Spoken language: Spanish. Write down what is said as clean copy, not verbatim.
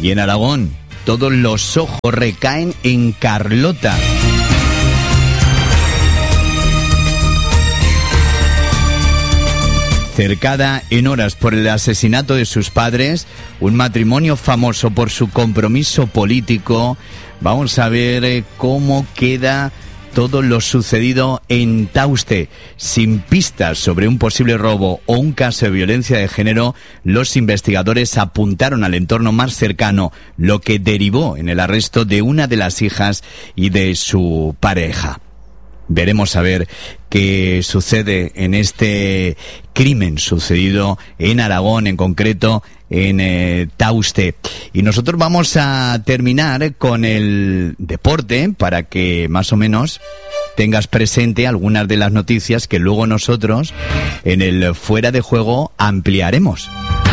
Y en Aragón, todos los ojos recaen en Carlota. Cercada en horas por el asesinato de sus padres, un matrimonio famoso por su compromiso político. Vamos a ver cómo queda todo lo sucedido en Tauste. Sin pistas sobre un posible robo o un caso de violencia de género, los investigadores apuntaron al entorno más cercano, lo que derivó en el arresto de una de las hijas y de su pareja. Veremos a ver qué sucede en este crimen sucedido en Aragón, en concreto en Tauste. Y nosotros vamos a terminar con el deporte para que más o menos tengas presente algunas de las noticias que luego nosotros en el Fuera de Juego ampliaremos.